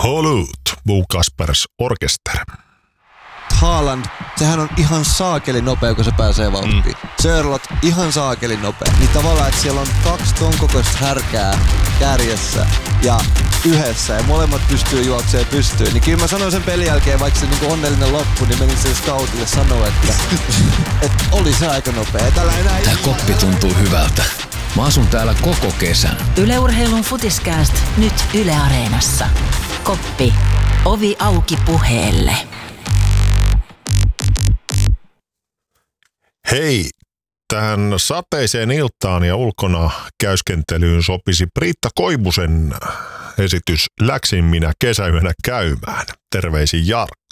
Holut, Bo Kaspers Orkester. Haaland, sehän on ihan saakeli nopea, kun se pääsee vauhtiin. Sörlot, ihan saakeli nopea. Niin tavallaan, että siellä on 2 ton kokoista härkää kärjessä ja yhdessä ja molemmat pystyy juokseen pystyyn. Niin kyllä mä sanoin sen pelin jälkeen, vaikka se niinku onnellinen loppu, niin menin sen scoutille sanoa, että oli se aika nopea. Tää koppi tuntuu hyvältä. Mä asun täällä koko kesän. Yle Urheilun Futiskääst nyt Yle Areenassa. Koppi. Ovi auki puheelle. Hei, tähän sateiseen iltaan ja ulkona käyskentelyyn sopisi Priitta Koivusen esitys Läksin minä kesäyönä käymään. Terveisin Jarkko.